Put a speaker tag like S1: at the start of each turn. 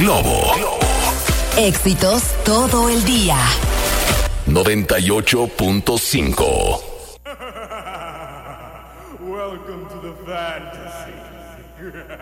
S1: Globo.
S2: Éxitos todo el día.
S1: 98.5.
S3: Welcome to the fantasy.